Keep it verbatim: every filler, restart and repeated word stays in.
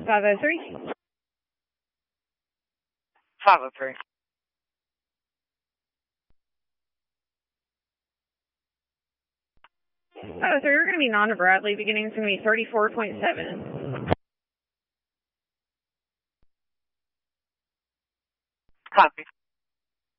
five oh three. five oh three. Oh, so you're going to be Nanda Bradley, beginning is going to be thirty-four point seven. Copy.